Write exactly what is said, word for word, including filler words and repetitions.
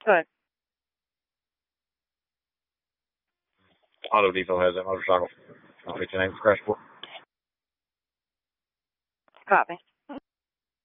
Good. Auto Depot has that motorcycle. I'll fix your name for crash report. Copy.